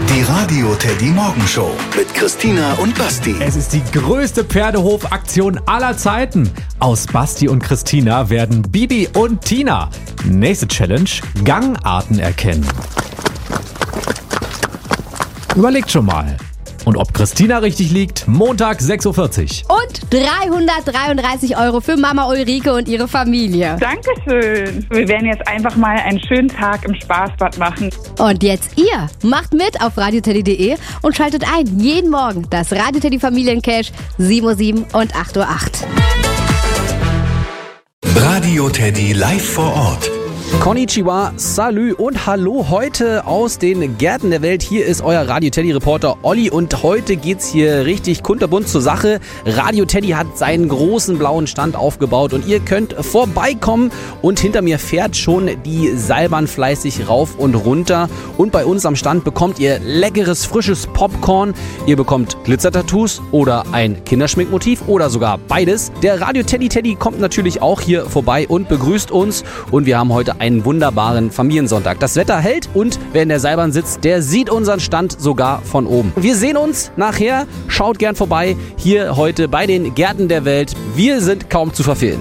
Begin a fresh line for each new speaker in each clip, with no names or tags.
Die Radio Teddy Morgenshow mit Christina und Basti.
Es ist die größte Pferdehofaktion aller Zeiten. Aus Basti und Christina werden Bibi und Tina. Nächste Challenge: Gangarten erkennen. Überlegt schon mal. Und ob Christina richtig liegt, Montag 6.40 Uhr.
Und 333 € für Mama Ulrike und ihre Familie.
Dankeschön. Wir werden jetzt einfach mal einen schönen Tag im Spaßbad machen.
Und jetzt ihr macht mit auf radioteddy.de und schaltet ein jeden Morgen das Radio Teddy Familiencash 7.07 Uhr und 8.08 Uhr.
Radio Teddy live vor Ort.
Konnichiwa, Salü und Hallo heute aus den Gärten der Welt. Hier ist euer Radio Teddy Reporter Olli und heute geht's hier richtig kunterbunt zur Sache. Radio Teddy hat seinen großen blauen Stand aufgebaut und ihr könnt vorbeikommen und hinter mir fährt schon die Seilbahn fleißig rauf und runter und bei uns am Stand bekommt ihr leckeres, frisches Popcorn, ihr bekommt Glitzertattoos oder ein Kinderschminkmotiv oder sogar beides. Der Radio Teddy kommt natürlich auch hier vorbei und begrüßt uns und wir haben heute einen wunderbaren Familiensonntag. Das Wetter hält und wer in der Seilbahn sitzt, der sieht unseren Stand sogar von oben. Wir sehen uns nachher. Schaut gern vorbei hier heute bei den Gärten der Welt. Wir sind kaum zu verfehlen.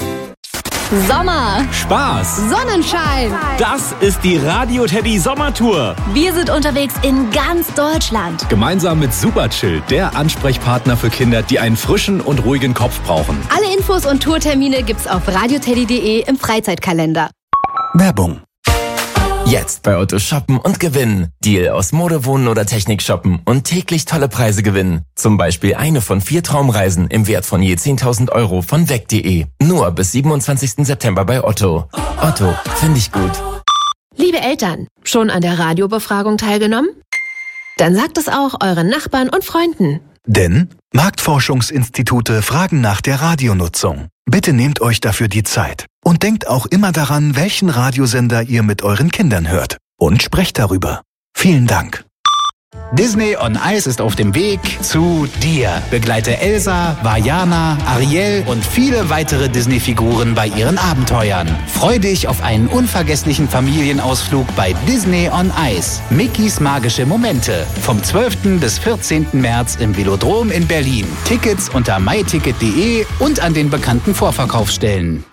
Sommer,
Spaß,
Sonnenschein.
Das ist die Radio Teddy Sommertour.
Wir sind unterwegs in ganz Deutschland.
Gemeinsam mit Superchill, der Ansprechpartner für Kinder, die einen frischen und ruhigen Kopf brauchen.
Alle Infos und Tourtermine gibt's auf radioteddy.de im Freizeitkalender.
Werbung.
Jetzt bei Otto shoppen und gewinnen. Deal aus Mode, Wohnen oder Technik shoppen und täglich tolle Preise gewinnen. Zum Beispiel eine von 4 Traumreisen im Wert von je 10.000 € von weg.de. Nur bis 27. September bei Otto. Otto, finde ich gut.
Liebe Eltern, schon an der Radiobefragung teilgenommen? Dann sagt es auch euren Nachbarn und Freunden.
Denn Marktforschungsinstitute fragen nach der Radionutzung. Bitte nehmt euch dafür die Zeit. Und denkt auch immer daran, welchen Radiosender ihr mit euren Kindern hört. Und sprecht darüber. Vielen Dank.
Disney on Ice ist auf dem Weg zu dir. Begleite Elsa, Vajana, Ariel und viele weitere Disney-Figuren bei ihren Abenteuern. Freu dich auf einen unvergesslichen Familienausflug bei Disney on Ice. Mickeys magische Momente. Vom 12. bis 14. März im Velodrom in Berlin. Tickets unter myticket.de und an den bekannten Vorverkaufsstellen.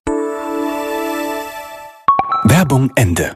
Werbung Ende.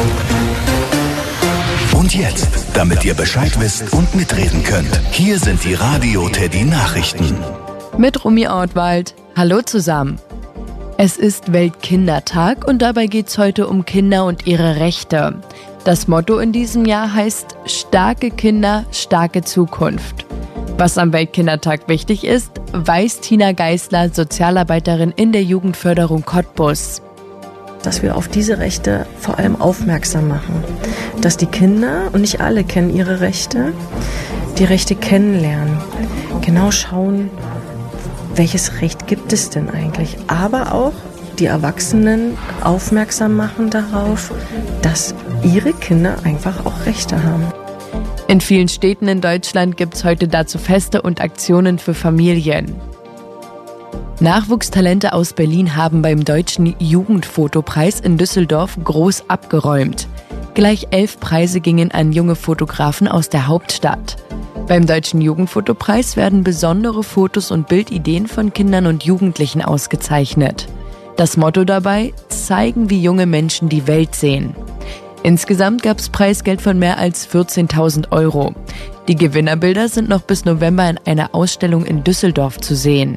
Und jetzt, damit ihr Bescheid wisst und mitreden könnt, hier sind die Radio Teddy Nachrichten.
Mit Rumi Ortwald. Hallo zusammen. Es ist Weltkindertag und dabei geht es heute um Kinder und ihre Rechte. Das Motto in diesem Jahr heißt: Starke Kinder, starke Zukunft. Was am Weltkindertag wichtig ist, weiß Tina Geisler, Sozialarbeiterin in der Jugendförderung Cottbus.
Dass wir auf diese Rechte vor allem aufmerksam machen. Dass die Kinder, und nicht alle kennen ihre Rechte, die Rechte kennenlernen. Genau schauen, welches Recht gibt es denn eigentlich. Aber auch die Erwachsenen aufmerksam machen darauf, dass ihre Kinder einfach auch Rechte haben.
In vielen Städten in Deutschland gibt es heute dazu Feste und Aktionen für Familien. Nachwuchstalente aus Berlin haben beim Deutschen Jugendfotopreis in Düsseldorf groß abgeräumt. Gleich 11 Preise gingen an junge Fotografen aus der Hauptstadt. Beim Deutschen Jugendfotopreis werden besondere Fotos und Bildideen von Kindern und Jugendlichen ausgezeichnet. Das Motto dabei: Zeigen, wie junge Menschen die Welt sehen. Insgesamt gab es Preisgeld von mehr als 14.000 €. Die Gewinnerbilder sind noch bis November in einer Ausstellung in Düsseldorf zu sehen.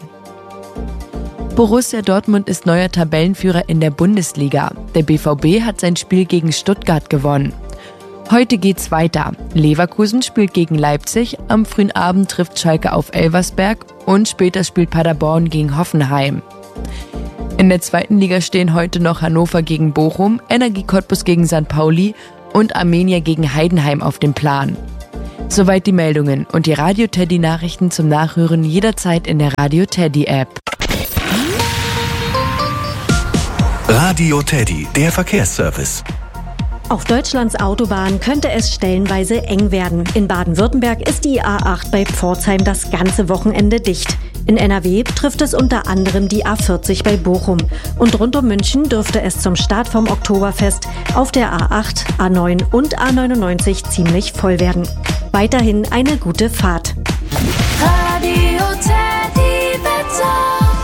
Borussia Dortmund ist neuer Tabellenführer in der Bundesliga. Der BVB hat sein Spiel gegen Stuttgart gewonnen. Heute geht's weiter. Leverkusen spielt gegen Leipzig, am frühen Abend trifft Schalke auf Elversberg und später spielt Paderborn gegen Hoffenheim. In der 2. Liga stehen heute noch Hannover gegen Bochum, Energie Cottbus gegen St. Pauli und Arminia gegen Heidenheim auf dem Plan. Soweit die Meldungen und die Radio Teddy Nachrichten zum Nachhören jederzeit in der Radio Teddy App.
Radio Teddy, der Verkehrsservice.
Auf Deutschlands Autobahnen könnte es stellenweise eng werden. In Baden-Württemberg ist die A8 bei Pforzheim das ganze Wochenende dicht. In NRW trifft es unter anderem die A40 bei Bochum. Und rund um München dürfte es zum Start vom Oktoberfest auf der A8, A9 und A99 ziemlich voll werden. Weiterhin eine gute Fahrt.
Radio Teddy Wetter.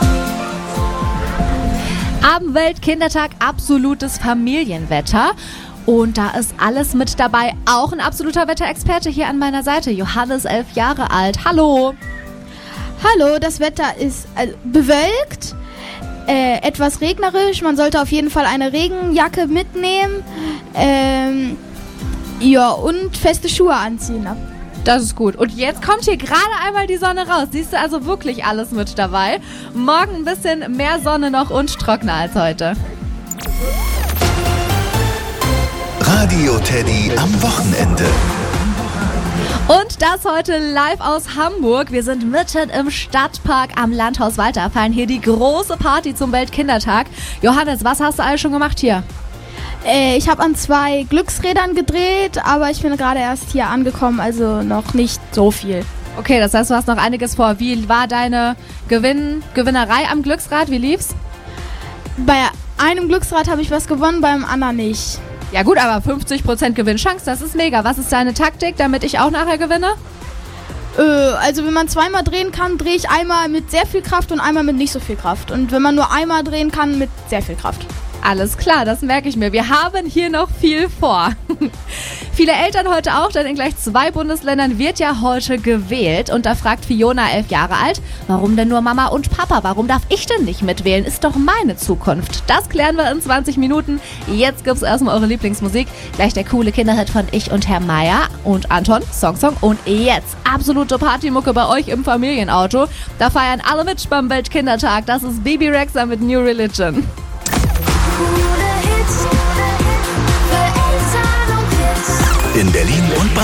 Am Weltkindertag absolutes Familienwetter. Und da ist alles mit dabei. Auch ein absoluter Wetterexperte hier an meiner Seite. Johannes, 11 Jahre alt. Hallo.
Hallo, das Wetter ist bewölkt, etwas regnerisch. Man sollte auf jeden Fall eine Regenjacke mitnehmen. Und feste Schuhe anziehen.
Das ist gut. Und jetzt kommt hier gerade einmal die Sonne raus. Siehst du, also wirklich alles mit dabei. Morgen ein bisschen mehr Sonne noch und trockener als heute.
Radio Teddy am Wochenende.
Und das heute live aus Hamburg. Wir sind mitten im Stadtpark am Landhaus Walter. Feiern hier die große Party zum Weltkindertag. Johannes, was hast du alles schon gemacht hier?
Ich habe an 2 Glücksrädern gedreht, aber ich bin gerade erst hier angekommen, also noch nicht so viel.
Okay, das heißt, du hast noch einiges vor. Wie war deine Gewinnerei am Glücksrad? Wie lief's?
Bei einem Glücksrad habe ich was gewonnen, beim anderen nicht.
Ja gut, aber 50% Gewinnchance, das ist mega. Was ist deine Taktik, damit ich auch nachher gewinne?
Also wenn man zweimal drehen kann, drehe ich einmal mit sehr viel Kraft und einmal mit nicht so viel Kraft. Und wenn man nur einmal drehen kann, mit sehr viel Kraft.
Alles klar, das merke ich mir. Wir haben hier noch viel vor. Viele Eltern heute auch, denn in gleich 2 Bundesländern wird ja heute gewählt. Und da fragt Fiona, 11 Jahre alt, warum denn nur Mama und Papa? Warum darf ich denn nicht mitwählen? Ist doch meine Zukunft. Das klären wir in 20 Minuten. Jetzt gibt's erstmal eure Lieblingsmusik. Gleich der coole Kinderhit von Ich und Herr Meier und Anton, Song. Und jetzt absolute Partymucke bei euch im Familienauto. Da feiern alle mit beim Weltkindertag. Das ist Bibi Rexha mit New Religion.
In Berlin und